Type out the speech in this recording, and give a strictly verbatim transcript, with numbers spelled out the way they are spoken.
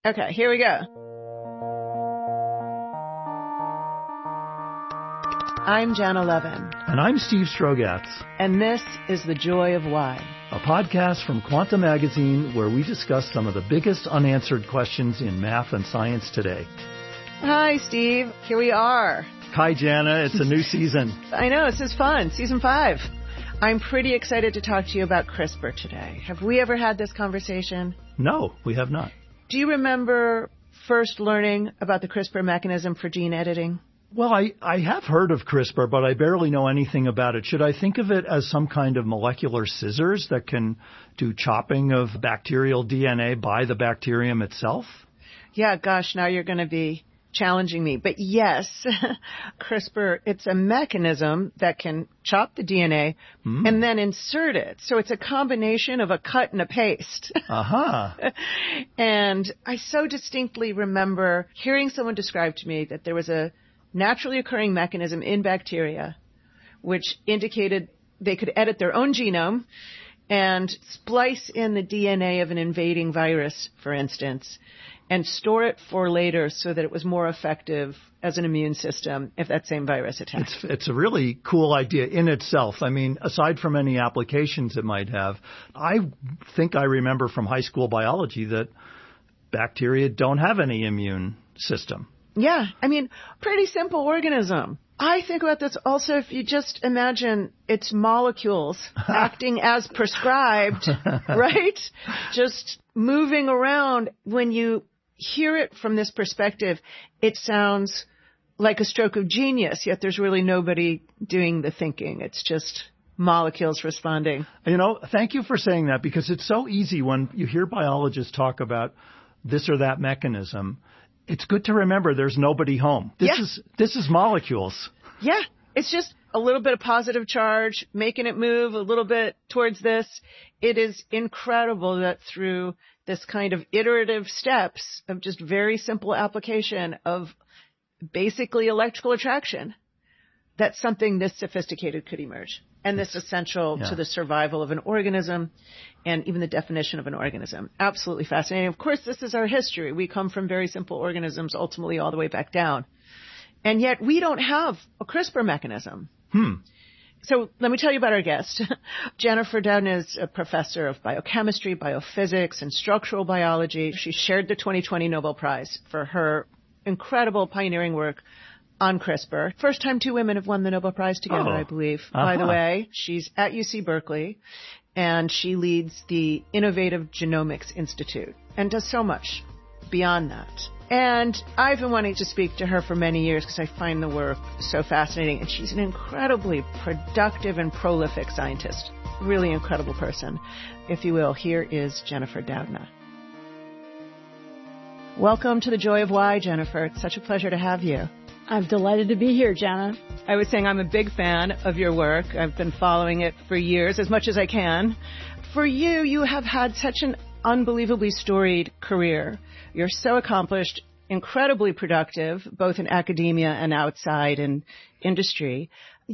Okay, here we go. I'm Janna Levin. And I'm Steve Strogatz. And this is The Joy of Why, a podcast from Quanta Magazine where we discuss some of the biggest unanswered questions in math and science today. Hi, Steve. Here we are. Hi, Janna. It's a new season. I know. This is fun. Season five. I'm pretty excited to talk to you about CRISPR today. Have we ever had this conversation? No, we have not. Do you remember first learning about the CRISPR mechanism for gene editing? Well, I, I have heard of CRISPR, but I barely know anything about it. Should I think of it as some kind of molecular scissors that can do chopping of bacterial D N A by the bacterium itself? Yeah, gosh, now you're going to be challenging me. But yes, CRISPR, it's a mechanism that can chop the D N A mm. and then insert it. So it's a combination of a cut and a paste. Uh-huh. And I so distinctly remember hearing someone describe to me that there was a naturally occurring mechanism in bacteria which indicated they could edit their own genome and splice in the D N A of an invading virus, for instance, and store it for later so that it was more effective as an immune system if that same virus attacked. It's, it's a really cool idea in itself. I mean, aside from any applications it might have, I think I remember from high school biology that bacteria don't have any immune system. Yeah, I mean, pretty simple organism. I think about this also if you just imagine its molecules acting as prescribed, right? Just moving around. When you hear it from this perspective, it sounds like a stroke of genius, yet there's really nobody doing the thinking. It's just molecules responding. You know, thank you for saying that, because it's so easy when you hear biologists talk about this or that mechanism. It's good to remember there's nobody home. This yeah. is this is molecules. Yeah, it's just a little bit of positive charge, making it move a little bit towards this. It is incredible that through this kind of iterative steps of just very simple application of basically electrical attraction, that something this sophisticated could emerge. And this is essential yeah. to the survival of an organism and even the definition of an organism. Absolutely fascinating. Of course, this is our history. We come from very simple organisms ultimately all the way back down. And yet we don't have a CRISPR mechanism. Hmm. So let me tell you about our guest. Jennifer Doudna is a professor of biochemistry, biophysics, and structural biology. She shared the twenty twenty Nobel Prize for her incredible pioneering work on CRISPR. First time two women have won the Nobel Prize together, oh. I believe. Uh-huh. By the way, she's at U C Berkeley, and she leads the Innovative Genomics Institute and does so much beyond that. And I've been wanting to speak to her for many years because I find the work so fascinating. And she's an incredibly productive and prolific scientist. Really incredible person. If you will, here is Jennifer Doudna. Welcome to The Joy of Why, Jennifer. It's such a pleasure to have you. I'm delighted to be here, Janna. I was saying I'm a big fan of your work. I've been following it for years, as much as I can. For you, you have had such an unbelievably storied career. You're so accomplished, incredibly productive, both in academia and outside in industry.